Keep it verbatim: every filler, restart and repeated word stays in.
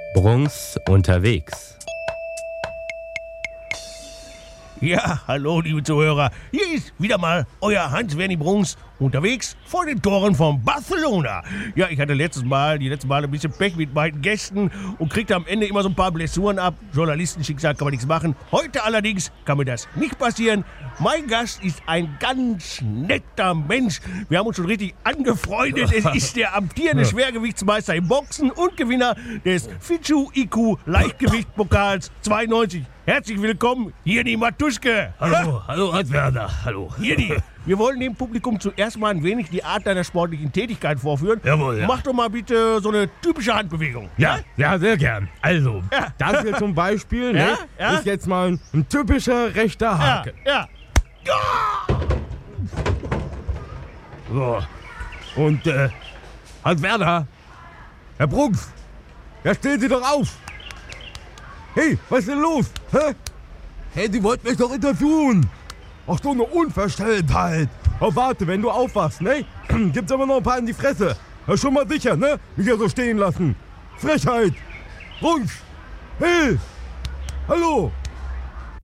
Bruns unterwegs. Ja, hallo liebe Zuhörer, hier ist wieder mal euer Hans-Werni Bruns unterwegs vor den Toren von Barcelona. Ja, ich hatte letztes Mal, die letzten Mal ein bisschen Pech mit meinen Gästen und kriegte am Ende immer so ein paar Blessuren ab. Journalistenschicksal kann man nichts machen. Heute allerdings kann mir das nicht passieren. Mein Gast ist ein ganz netter Mensch. Wir haben uns schon richtig angefreundet. Es ist der amtierende Schwergewichtsmeister im Boxen und Gewinner des Fidschu I Q Leichtgewichtpokals zweiundneunzig. Herzlich willkommen, Jirni Matuschke. Hallo, hallo Hans-Werner, hallo. Jirni, wir wollen dem Publikum zuerst mal ein wenig die Art deiner sportlichen Tätigkeit vorführen. Jawohl, ja. Mach doch mal bitte so eine typische Handbewegung. Ja, ja, sehr gern. Also, Ja. das hier zum Beispiel, Ja, ne, ja. ist jetzt mal ein, ein typischer rechter Ja, Haken. ja. So. Und, äh, Hans-Werner, Herr Bruns, ja, stehen Sie doch auf. Hey, was ist denn los? Hä? Hey, Sie wollten mich doch interviewen. Ach, so eine Unverstelltheit. Oh, warte, wenn du aufwachst, ne? Gibt's aber noch ein paar in die Fresse. Ja, schon mal sicher, ne? Mich ja so stehen lassen. Frechheit. Bruns. Hey. Hallo.